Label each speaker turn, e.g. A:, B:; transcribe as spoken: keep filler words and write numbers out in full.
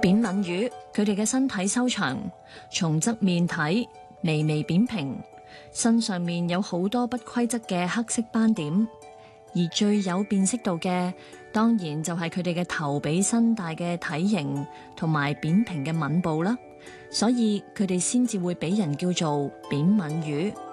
A: 扁吻魚，佢哋嘅身體修長，從側面睇微微扁平，身上面有好多不規則嘅黑色斑點，而最有辨識度嘅，當然就係佢哋嘅頭比身大嘅體型同埋扁平嘅吻部啦，所以佢哋先至會俾人叫做扁吻魚。